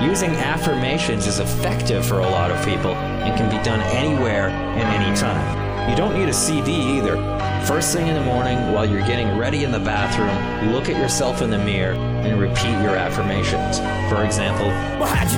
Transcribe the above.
Using affirmations is effective for a lot of people and can be done anywhere and anytime. You don't need a CD either. First thing in the morning, while you're getting ready in the bathroom, look at yourself in the mirror and repeat your affirmations. For example,